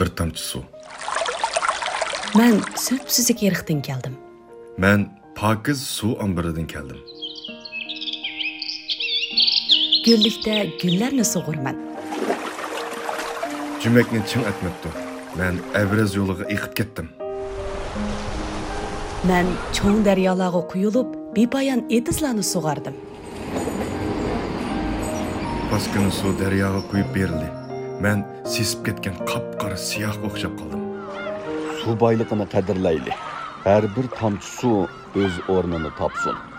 bir tamchi suv. Men söpsüzük eriqdan keldim. Men pokiz suv ombiridan keldim. Güllikdə güllərni sug'urman. Jumakni ching etmabdi. Men Evraz yo'liga eqib ketdim. Men cho'ng daryolarga quyilib, bepoyon etizlarni sug'ardim. Paskini suv daryoga quyib berildi. Men sesib ketgan qop-qora siyoh o'xshab qoldim. Su boyligini qadrlayli. Har bir tomchi suv o'z o'rnini topsin.